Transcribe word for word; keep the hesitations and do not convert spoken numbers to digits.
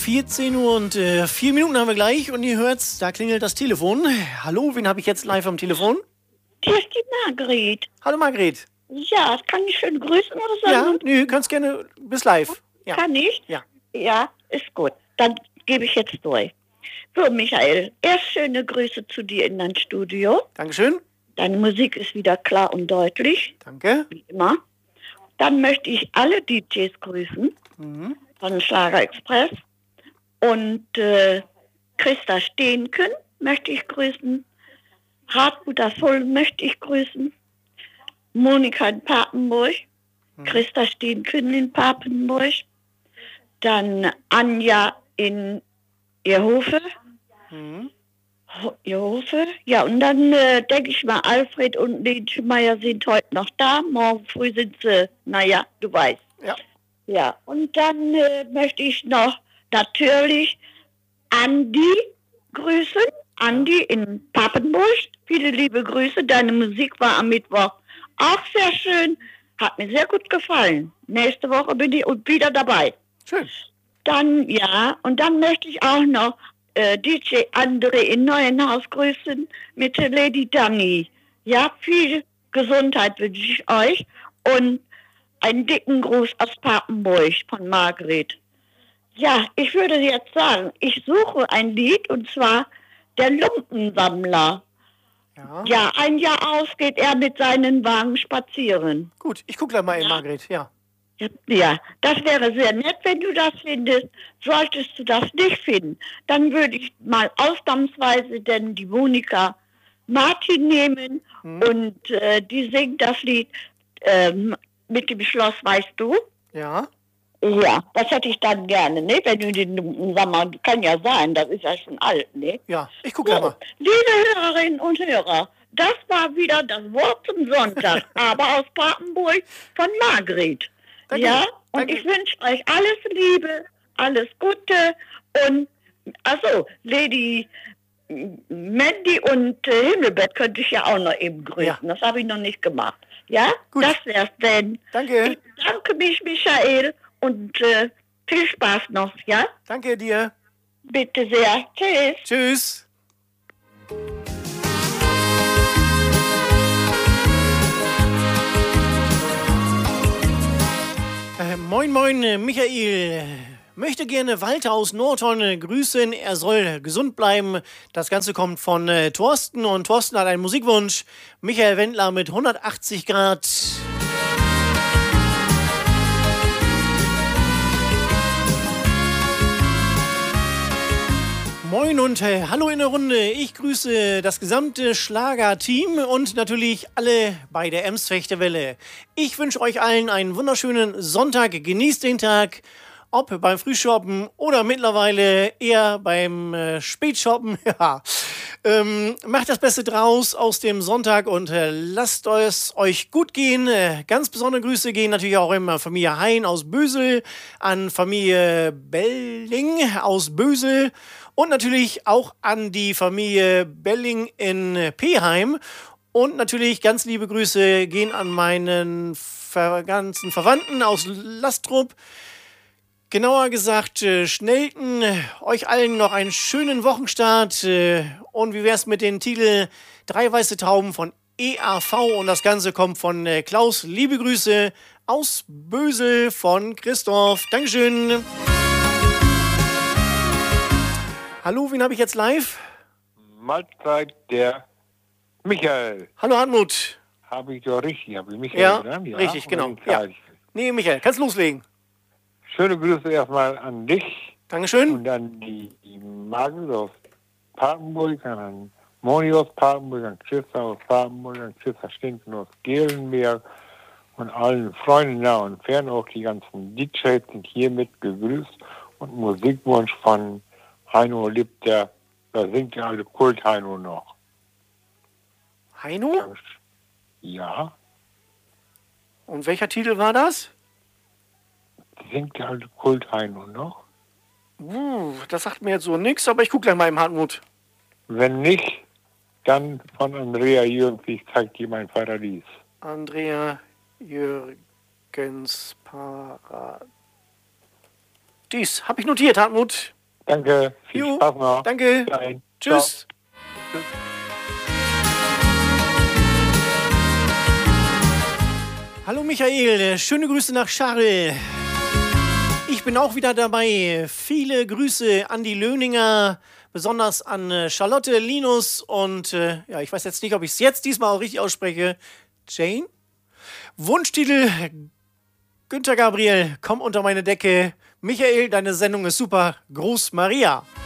vierzehn Uhr und äh, vier Minuten haben wir gleich und ihr hört's, da klingelt das Telefon. Hallo, wen habe ich jetzt live am Telefon? Hier ist die Margret. Hallo Margret. Ja, kann ich schön grüßen oder so? Ja, nö, kannst gerne bis live. Ja. Kann ich? Ja. Ja, ist gut. Dann gebe ich jetzt durch. So, Michael, erst schöne Grüße zu dir in dein Studio. Dankeschön. Deine Musik ist wieder klar und deutlich. Danke. Wie immer. Dann möchte ich alle D Js grüßen Mhm. von Schlager Express. Und äh, Christa Steenken möchte ich grüßen. Hartmut das Holm möchte ich grüßen. Monika in Papenburg. Mhm. Christa Steenken in Papenburg. Dann Anja in Ehofe. Mhm. Ehofe. Ja, und dann äh, denke ich mal, Alfred und Liedschmeier sind heute noch da. Morgen früh sind sie, naja, du weißt. Ja. Ja, und dann äh, möchte ich noch natürlich Andi grüßen. Andi in Papenburg. Viele liebe Grüße. Deine Musik war am Mittwoch auch sehr schön. Hat mir sehr gut gefallen. Nächste Woche bin ich wieder dabei. Schön. Dann, ja, und dann möchte ich auch noch äh, D J André in Neuenhaus grüßen mit der Lady Danny. Ja, viel Gesundheit wünsche ich euch und einen dicken Gruß aus Papenburg von Margret. Ja, ich würde jetzt sagen, ich suche ein Lied und zwar der Lumpensammler. Ja. Ja, ein Jahr aus geht er mit seinen Wagen spazieren. Gut, ich gucke gleich mal in, Ja. Margret. Ja. Ja, ja, das wäre sehr nett, wenn du das findest. Solltest du das nicht finden, dann würde ich mal ausnahmsweise denn die Monika Martin nehmen Mhm. und äh, die singt das Lied ähm, mit dem Schloss, weißt du? Ja. Ja, das hätte ich dann gerne, ne? Wenn du den, sag mal, kann ja sein, das ist ja schon alt, ne? Ja, ich gucke gleich So, mal. liebe Hörerinnen und Hörer, das war wieder das Wort zum Sonntag, aber aus Papenburg von Margret. Danke. Ja, und Danke. ich wünsche euch alles Liebe, alles Gute und, also Lady Mandy und äh, Himmelbett könnte ich ja auch noch eben grüßen. Ja. Das habe ich noch nicht gemacht. Ja, Gut. das wär's denn. Danke. Ich danke mich, Michael, und äh, viel Spaß noch, ja? Danke dir. Bitte sehr. Tschüss. Tschüss. Äh, moin, moin, äh, Michael. Möchte gerne Walter aus Nordhorn äh, grüßen. Er soll gesund bleiben. Das Ganze kommt von äh, Thorsten und Thorsten hat einen Musikwunsch. Michael Wendler mit hundertachtzig Grad. Moin und äh, hallo in der Runde. Ich grüße das gesamte Schlager-Team und natürlich alle bei der Emsfechter Welle. Ich wünsche euch allen einen wunderschönen Sonntag. Genießt den Tag, ob beim Frühshoppen oder mittlerweile eher beim äh, Spätshoppen. Ja. Ähm, macht das Beste draus aus dem Sonntag und äh, lasst es euch gut gehen. Äh, ganz besondere Grüße gehen natürlich auch an Familie Hein aus Bösel, an Familie Belling aus Bösel und natürlich auch an die Familie Belling in Peheim. Und natürlich ganz liebe Grüße gehen an meinen ver ganzen Verwandten aus Lastrup. Genauer gesagt, äh, Schnellten, euch allen noch einen schönen Wochenstart. Äh, und wie wär's mit dem Titel Drei weiße Tauben von E A V? Und das Ganze kommt von äh, Klaus. Liebe Grüße aus Bösel von Christoph. Dankeschön. Hallo, wen habe ich jetzt live? Mahlzeit, der Michael. Hallo, Hartmut. Habe ich doch richtig, habe ich Michael Ja, genannt? Ja, richtig, oder genau. wie Ja. heißt es? Nee, Michael, kannst loslegen. Schöne Grüße erstmal an dich Dankeschön. und an die, die Margret aus Papenburg, an Moni aus Papenburg, an Christa aus Papenburg, an Christa Stinken aus Gelenberg und allen Freunden nah und fern, auch die ganzen D Js sind hiermit gegrüßt und Musikwunsch von Heino Lipp, der, da singt der alte Kult Heino noch. Heino? Ja, Und welcher Titel war das? singt der alte Kult Heino noch? Uh, das sagt mir jetzt so nichts, aber ich gucke gleich mal im Hartmut. Wenn nicht, dann von Andrea Jürgens, ich zeig dir mein Paradies. Andrea Jürgens Paradies. dies habe ich notiert, Hartmut. Danke, viel Jo, Spaß noch. danke. Nein. Tschüss. Tschüss. Hallo Michael, schöne Grüße nach Scharl. Ich bin auch wieder dabei. Viele Grüße an die Löninger, besonders an äh, Charlotte, Linus und äh, ja, ich weiß jetzt nicht, ob ich es jetzt diesmal auch richtig ausspreche. Jane? Wunschtitel Günther Gabriel, komm unter meine Decke. Michael, deine Sendung ist super. Gruß Maria.